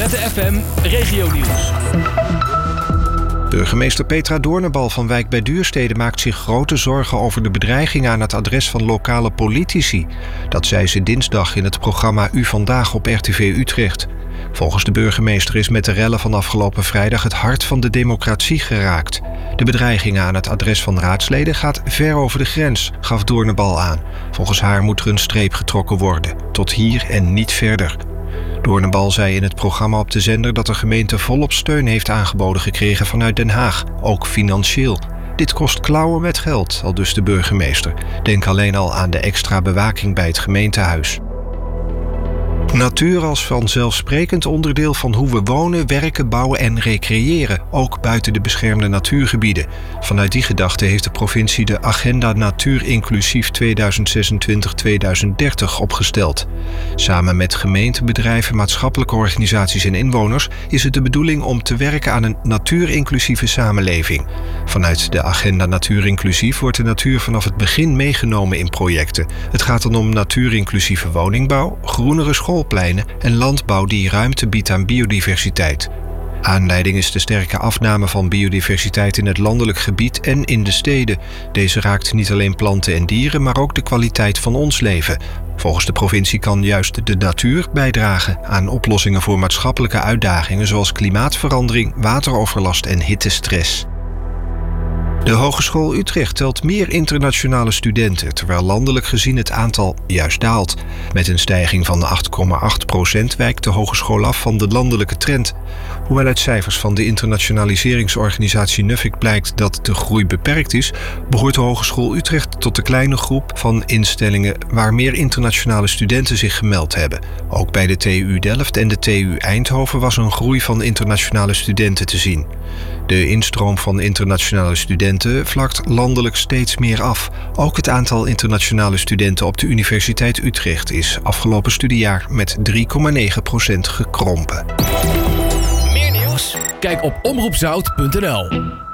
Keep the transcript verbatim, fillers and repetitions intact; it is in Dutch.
Z F M Regionieuws. Burgemeester Petra Doornenbal van Wijk bij Duurstede maakt zich grote zorgen over de bedreigingen aan het adres van lokale politici. Dat zei ze dinsdag in het programma U Vandaag op R T V Utrecht. Volgens de burgemeester is met de rellen van afgelopen vrijdag het hart van de democratie geraakt. De bedreigingen aan het adres van raadsleden gaat ver over de grens, gaf Doornenbal aan. Volgens haar moet er een streep getrokken worden, tot hier en niet verder. Doornenbal zei in het programma op de zender dat de gemeente volop steun heeft aangeboden gekregen vanuit Den Haag, ook financieel. Dit kost klauwen met geld, aldus de burgemeester. Denk alleen al aan de extra bewaking bij het gemeentehuis. Natuur als vanzelfsprekend onderdeel van hoe we wonen, werken, bouwen en recreëren, ook buiten de beschermde natuurgebieden. Vanuit die gedachte heeft de provincie de Agenda Natuur Inclusief tweeduizend zesentwintig tot tweeduizend dertig opgesteld. Samen met gemeenten, bedrijven, maatschappelijke organisaties en inwoners is het de bedoeling om te werken aan een natuurinclusieve samenleving. Vanuit de Agenda Natuur Inclusief wordt de natuur vanaf het begin meegenomen in projecten. Het gaat dan om natuurinclusieve woningbouw, groenere school en landbouw die ruimte biedt aan biodiversiteit. Aanleiding is de sterke afname van biodiversiteit in het landelijk gebied en in de steden. Deze raakt niet alleen planten en dieren, maar ook de kwaliteit van ons leven. Volgens de provincie kan juist de natuur bijdragen aan oplossingen voor maatschappelijke uitdagingen zoals klimaatverandering, wateroverlast en hittestress. De Hogeschool Utrecht telt meer internationale studenten, terwijl landelijk gezien het aantal juist daalt. Met een stijging van acht komma acht procent wijkt de hogeschool af van de landelijke trend. Hoewel uit cijfers van de internationaliseringsorganisatie Nuffic blijkt dat de groei beperkt is, behoort de Hogeschool Utrecht tot de kleine groep van instellingen waar meer internationale studenten zich gemeld hebben. Ook bij de T U Delft en de T U Eindhoven was een groei van internationale studenten te zien. De instroom van internationale studenten vlakt landelijk steeds meer af. Ook het aantal internationale studenten op de Universiteit Utrecht is afgelopen studiejaar met drie komma negen procent gekrompen. Meer nieuws? Kijk op omroep zout punt n l.